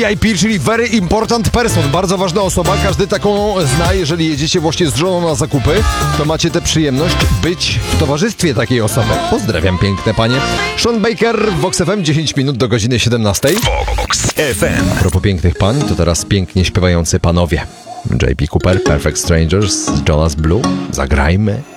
VIP, czyli Very Important Person. Bardzo ważna osoba, każdy taką zna. Jeżeli jedziecie właśnie z żoną na zakupy, to macie tę przyjemność być w towarzystwie takiej osoby. Pozdrawiam, piękne panie. Sean Baker w Vox FM, 10 minut do godziny 17. Vox FM. A propos pięknych pań, to teraz pięknie śpiewający panowie. J.P. Cooper, Perfect Strangers, Jonas Blue. Zagrajmy.